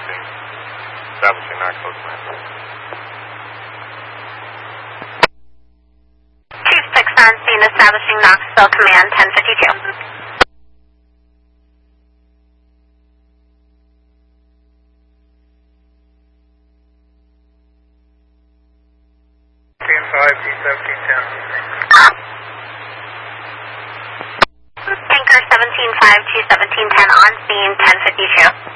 Establishing Knoxville command. Chief 6 on scene, establishing Knoxville command, 1052. 5, G1710. Anchor 17-5, G1710 on scene, 1052.